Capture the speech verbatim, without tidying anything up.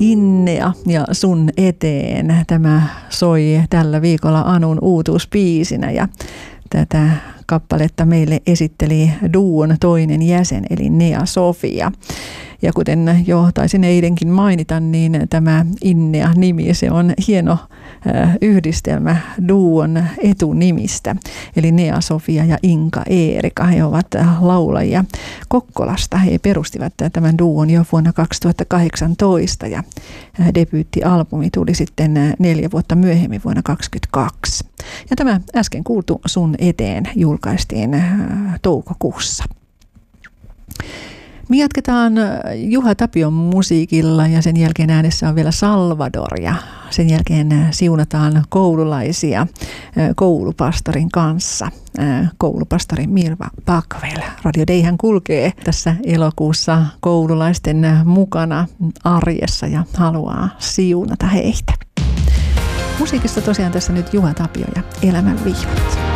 Innea ja sun eteen. Tämä soi tällä viikolla Anun uutuuspiisinä ja tätä kappaletta meille esitteli duon toinen jäsen eli Nea Sofia. Ja kuten jo taisin eilenkin mainita, niin tämä Innea-nimi, se on hieno yhdistelmä duon etunimistä. Eli Nea Sofia ja Inka Eerika, he ovat laulajia Kokkolasta. He perustivat tämän duon jo vuonna kaksituhattakahdeksantoista ja debyyttialbumi tuli sitten neljä vuotta myöhemmin vuonna kaksituhattakaksikymmentäkaksi. Ja tämä äsken kuultu Sun eteen julkaistiin toukokuussa. Me jatketaan Juha Tapion musiikilla ja sen jälkeen äänessä on vielä Salvador ja sen jälkeen siunataan koululaisia koulupastorin kanssa. Koulupastori Mirva Pakvel. Radio Dayhän kulkee tässä elokuussa koululaisten mukana arjessa ja haluaa siunata heitä. Musiikissa tosiaan tässä nyt Juha Tapio ja Elämän vihmat.